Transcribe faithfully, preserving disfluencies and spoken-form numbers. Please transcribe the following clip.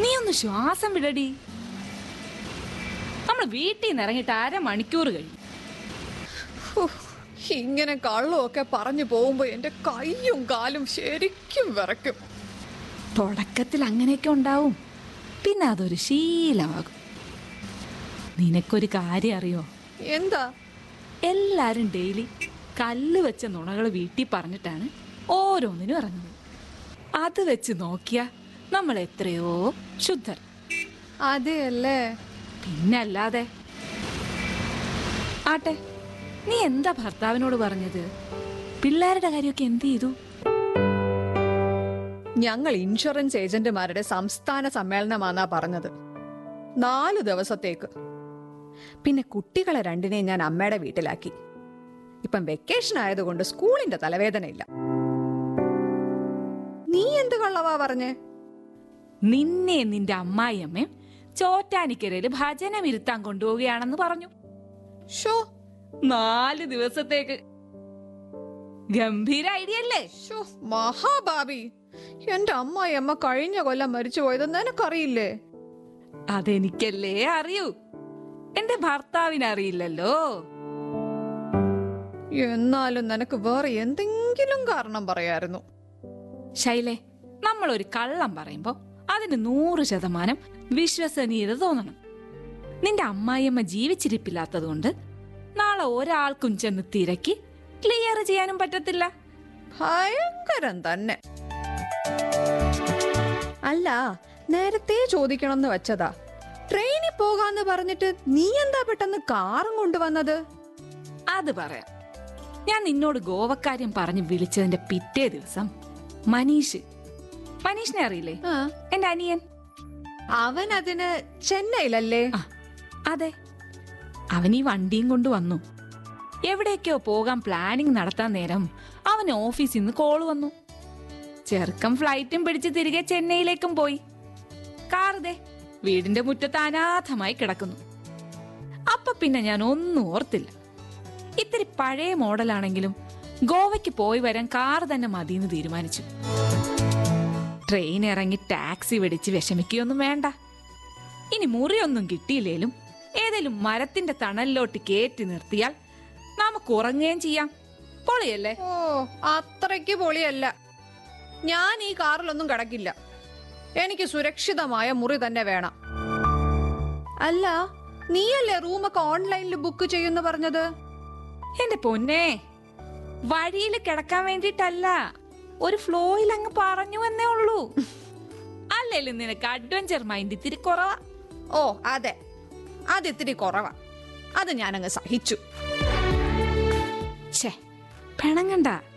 നീ ഒന്ന് ശ്വാസം വിടടി. നമ്മൾ വീട്ടിൽ നിന്ന് ഇറങ്ങിയിട്ട് അരമണിക്കൂർ കഴിഞ്ഞു. ഇങ്ങനെ കള്ളമൊക്കെ പറഞ്ഞു പോകുമ്പോ എന്റെ കൈയും കാലും ശരിക്കും വിറയ്ക്കും. തുടക്കത്തിൽ അങ്ങനെയൊക്കെ ഉണ്ടാവും, പിന്നെ അതൊരു ശീലമാകും. നിനക്കൊരു കാര്യം അറിയോ? എന്താ? എല്ലാരും ഡെയിലി കല്ല് വെച്ച നുണകൾ വീട്ടിൽ പറഞ്ഞിട്ടാണ് ഓരോന്നിനും ഇറങ്ങുന്നത്. അത് വെച്ച് നോക്കിയാ നമ്മൾ എത്രയോ ശുദ്ധർ. അതെയല്ലേ? പിന്നല്ലാതെ. ആട്ടെ, നീ എന്താ ഭർത്താവിനോട് പറഞ്ഞത്? പിള്ളേരുടെ കാര്യമൊക്കെ എന്ത് ചെയ്തു? ഞങ്ങൾ ഇൻഷുറൻസ് ഏജന്റുമാരുടെ സംസ്ഥാന സമ്മേളനമാണെന്നാ പറഞ്ഞത്. നാലു ദിവസത്തേക്ക്. പിന്നെ കുട്ടികളെ രണ്ടിനെയും ഞാൻ അമ്മയുടെ വീട്ടിലാക്കി. ഇപ്പം വെക്കേഷൻ ആയതുകൊണ്ട് സ്കൂളിന്റെ തലവേദനയില്ല. നീ എന്ത് കള്ളവാ പറഞ്ഞേ? നിന്നെ നിന്റെ അമ്മായിയമ്മയും ചോറ്റാനിക്കരയില് ഭജനം ഇരുത്താൻ കൊണ്ടുപോവുകയാണെന്ന് പറഞ്ഞു. ഷോ, നാല് ദിവസത്തേക്ക്. ഗംഭീര ഐഡിയ അല്ലേ? ഷോ മഹാഭാബി, എന്റെ അമ്മായിയമ്മ കഴിഞ്ഞ കൊല്ലം മരിച്ചു പോയത് നിനക്കറിയില്ലേ? അതെനിക്കല്ലേ അറിയൂ, എന്റെ ഭർത്താവിന് അറിയില്ലല്ലോ. എന്നാലും നിനക്ക് വേറെ എന്തെങ്കിലും കാരണം പറയായിരുന്നു. ശൈലേ, നമ്മളൊരു കള്ളം പറയുമ്പോ അതിന് നൂറ് ശതമാനം വിശ്വസനീയത തോന്നണം. നിന്റെ അമ്മായിയമ്മ ജീവിച്ചിരിപ്പില്ലാത്തത് കൊണ്ട് നാളെ ഒരാൾക്കും ചെന്ന് തിരക്കി ക്ലിയർ ചെയ്യാനും പറ്റത്തില്ല. ഭയങ്കരം തന്നെ. അല്ല, നേരത്തെ ചോദിക്കണമെന്ന് വെച്ചതാ. ട്രെയിനിൽ പോകാന്ന് പറഞ്ഞിട്ട് നീ എന്താ പെട്ടെന്ന് കാറും കൊണ്ടുവന്നത്? അത് പറയാം. ഞാൻ നിന്നോട് ഗോവക്കാര്യം പറഞ്ഞ് വിളിച്ചതിന്റെ പിറ്റേ ദിവസം മനീഷ്, മനീഷിനെ അറിയില്ലേ? എന്റെ അനിയൻ. അവൻ അതിന് ചെന്നൈയിലല്ലേ? അതെ, അവൻ ഈ വണ്ടിയും കൊണ്ട് വന്നു. എവിടേക്കോ പോകാൻ പ്ലാനിങ് നടത്താൻ നേരം അവന് ഓഫീസിൽ നിന്ന് കോള് വന്നു. ചെറുക്കം ഫ്ലൈറ്റും പിടിച്ച് തിരികെ ചെന്നൈയിലേക്കും പോയി. കാറുതേ വീടിന്റെ മുറ്റത്ത് അനാഥമായി കിടക്കുന്നു. അപ്പൊ പിന്നെ ഞാൻ ഒന്നും ഓർത്തില്ല. ഇത്തിരി പഴയ മോഡലാണെങ്കിലും ഗോവയ്ക്ക് പോയി വരാൻ കാർ തന്നെ മതിയെന്ന് തീരുമാനിച്ചു. ട്രെയിൻ ഇറങ്ങി ടാക്സി പിടിച്ച് വിഷമിക്കുകയൊന്നും വേണ്ട. ഇനി മുറിയൊന്നും കിട്ടിയില്ലേലും ഏതെങ്കിലും മരത്തിന്റെ തണലിലോട്ട് കയറ്റി നിർത്തിയാൽ നമുക്ക് ഉറങ്ങുകയും ചെയ്യാം. പൊളിയല്ലേ? ഓ, അത്രയ്ക്ക് പൊളിയല്ല. ഞാൻ ഈ കാറിലൊന്നും കിടക്കില്ല. എനിക്ക് സുരക്ഷിതമായ മുറി തന്നെ വേണം. അല്ല, നീയല്ലേ റൂമൊക്കെ ഓൺലൈനിൽ ബുക്ക് ചെയ്യുന്നു പറഞ്ഞത്? എന്റെ പൊന്നേ, വഴിയിൽ കിടക്കാൻ വേണ്ടിട്ടല്ല, ഒരു ഫ്ലോയിൽ അങ്ങ് പറഞ്ഞു എന്നേ ഉള്ളൂ. അല്ലേലും നിനക്ക് അഡ്വഞ്ചർ മൈൻഡ് ഇത്തിരി കുറവാ. ഓ അതെ, അത് ഇത്തിരി കുറവാ. അത് ഞാനങ്ങ് സഹിച്ചു. ഛേ, പിണങ്ങണ്ട.